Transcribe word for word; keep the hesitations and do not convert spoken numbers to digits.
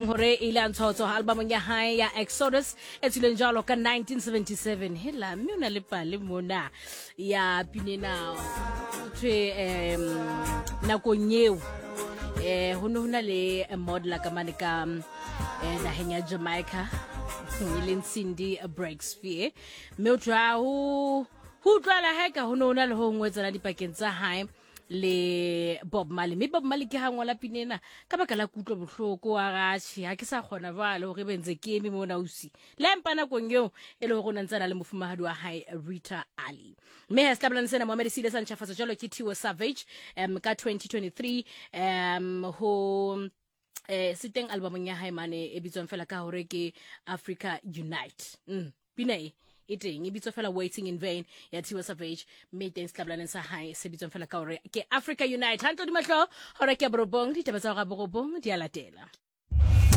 hore ile antshotso album ya hae ya Exodus e tsile njalo ka nineteen seventy-seven hela mme una le pale mona ya pinena tse em nakong eo eh hono hona le model ka mane ka eh naheng ya Jamaica ile Cindy Breakspear mme o tla ho ho tla heka hono hona le ho ngwetsana dipakeng tsa hae le Bob Marley me Bob Marley ke hangwa pinena ka baka la kutlo bohloko a gachi ha ke sa khona bale hore benze ke eme mona usi le mpana kongeo ele ho rona ntsana le mofumahadi wa hae Rita Ali me ha stabla nsena Mohamed Sile sa ntshafatso jalo ke Tiwa Savage um ka twenty twenty-three um ho eh siteng album ya hae mane e bitswang fela ka hore ke Africa Unite mm binae iteng e bitso fela Waiting in Vain ya Tiwa Savage me teng stablaneng sa hae se bitswang fela ka hore ke Africa Unite hanto di mahlo hore ke borobong ditaba tsa ga borobong di a latela.